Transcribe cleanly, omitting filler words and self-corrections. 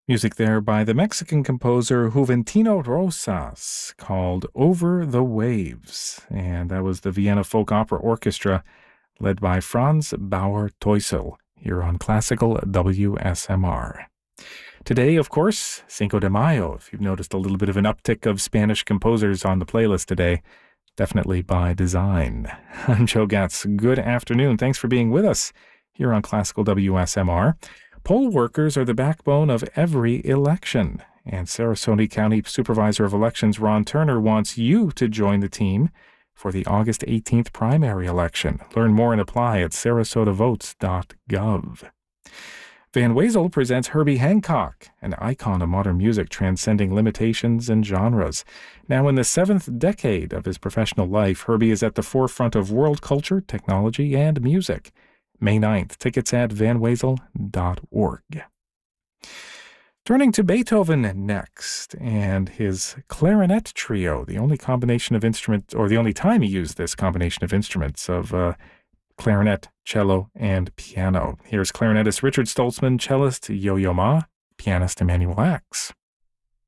Music there by the Mexican composer Juventino Rosas called Over the Waves. And that was the Vienna Folk Opera Orchestra led by Franz Bauer Teusel here on Classical WSMR. Today, of course, Cinco de Mayo. If you've noticed a little bit of an uptick of Spanish composers on the playlist today, definitely by design. I'm Joe Gatz. Good afternoon. Thanks for being with us here on Classical WSMR. Poll workers are the backbone of every election, and Sarasota County Supervisor of Elections Ron Turner wants you to join the team for the August 18th primary election. Learn more and apply at sarasotavotes.gov. Van Wezel presents Herbie Hancock, an icon of modern music transcending limitations and genres. Now in the 7th decade of his professional life, Herbie is at the forefront of world culture, technology, and music. May 9th. Tickets at vanwezel.org. Turning to Beethoven next, and his clarinet trio, the only combination of instruments, or the only time he used this combination of instruments of clarinet, cello, and piano. Here's clarinetist Richard Stoltzman, cellist Yo-Yo Ma, pianist Emanuel Ax.